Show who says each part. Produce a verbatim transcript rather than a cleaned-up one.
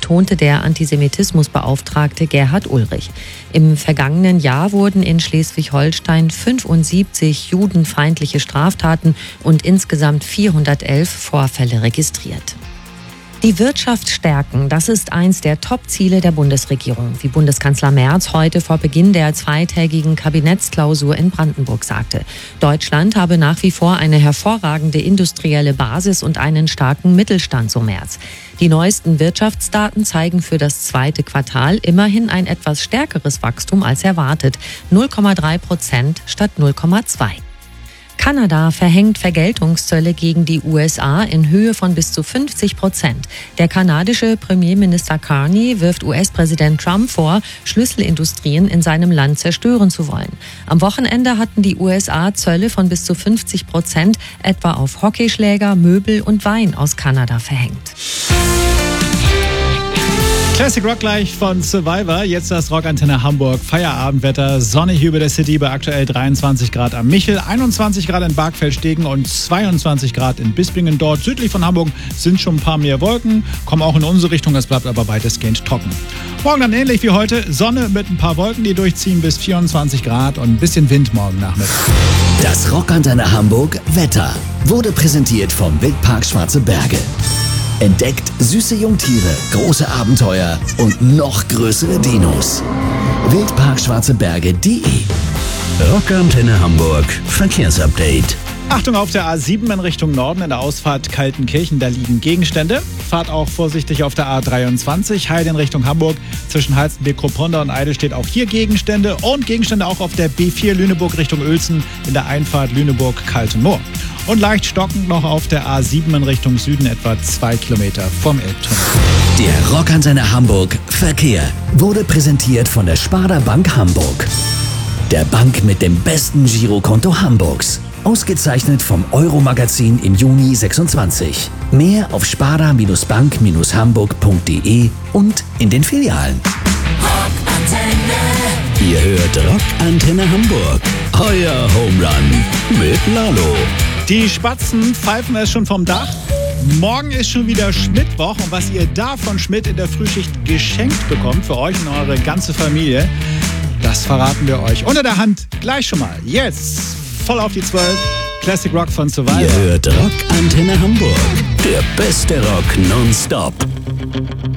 Speaker 1: betonte der Antisemitismusbeauftragte Gerhard Ulrich. Im vergangenen Jahr wurden in Schleswig-Holstein fünfundsiebzig judenfeindliche Straftaten und insgesamt vierhundertelf Vorfälle registriert. Die Wirtschaft stärken, das ist eins der Top-Ziele der Bundesregierung, wie Bundeskanzler Merz heute vor Beginn der zweitägigen Kabinettsklausur in Brandenburg sagte. Deutschland habe nach wie vor eine hervorragende industrielle Basis und einen starken Mittelstand, so Merz. Die neuesten Wirtschaftsdaten zeigen für das zweite Quartal immerhin ein etwas stärkeres Wachstum als erwartet, null Komma drei Prozent statt null Komma zwei. Kanada verhängt Vergeltungszölle gegen die U S A in Höhe von bis zu fünfzig Prozent. Der kanadische Premierminister Carney wirft U S-Präsident Trump vor, Schlüsselindustrien in seinem Land zerstören zu wollen. Am Wochenende hatten die U S A Zölle von bis zu fünfzig Prozent etwa auf Hockeyschläger, Möbel und Wein aus Kanada verhängt.
Speaker 2: Classic Rock gleich von Survivor. Jetzt das Rockantenne Hamburg. Feierabendwetter, sonnig über der City bei aktuell dreiundzwanzig Grad am Michel, einundzwanzig Grad in Barkfeldstegen und zweiundzwanzig Grad in Bispingen. Dort südlich von Hamburg sind schon ein paar mehr Wolken, kommen auch in unsere Richtung, es bleibt aber weitestgehend trocken. Morgen dann ähnlich wie heute, Sonne mit ein paar Wolken, die durchziehen bis vierundzwanzig Grad und ein bisschen Wind morgen Nachmittag.
Speaker 3: Das Rockantenne Hamburg Wetter wurde präsentiert vom Wildpark Schwarze Berge. Entdeckt süße Jungtiere, große Abenteuer und noch größere Dinos. Wildpark Schwarze Berge punkt de. Rockantenne Hamburg Verkehrsupdate.
Speaker 2: Achtung auf der A sieben in Richtung Norden in der Ausfahrt Kaltenkirchen, da liegen Gegenstände. Fahrt auch vorsichtig auf der A dreiundzwanzig, Heide in Richtung Hamburg. Zwischen Halstenbeek-Kropponda und Eide steht auch hier Gegenstände. Und Gegenstände auch auf der B vier Lüneburg Richtung Uelzen in der Einfahrt Lüneburg-Kaltenmoor. Und leicht stockend noch auf der A sieben in Richtung Süden, etwa zwei Kilometer vom Elbtunnel.
Speaker 3: Der Rockantenne Hamburg Verkehr wurde präsentiert von der Sparda Bank Hamburg. Der Bank mit dem besten Girokonto Hamburgs. Ausgezeichnet vom Euro-Magazin im Juni sechsundzwanzig. Mehr auf sparda-bank hamburg punkt de und in den Filialen. Rockantenne. Ihr hört Rockantenne Hamburg. Euer Home Run mit Lalo.
Speaker 2: Die Spatzen pfeifen es schon vom Dach. Morgen ist schon wieder Schmidtwoch und was ihr da von Schmidt in der Frühschicht geschenkt bekommt für euch und eure ganze Familie, das verraten wir euch unter der Hand gleich schon mal. Jetzt voll auf die zwölf, Classic Rock von Survivor.
Speaker 3: Ihr hört Rockantenne Hamburg, der beste Rock nonstop.